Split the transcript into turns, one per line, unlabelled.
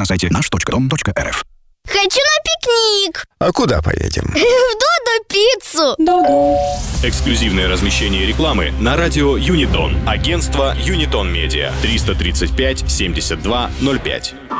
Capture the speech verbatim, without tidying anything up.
на сайте наш точка дом точка эр эф.
Хочу на пикник!
А куда поедем?
В Додо Пиццу!
Ду-ду.
Эксклюзивное размещение рекламы на радио Юнитон. Агентство Юнитон Медиа. триста тридцать пять семьдесят два ноль пять.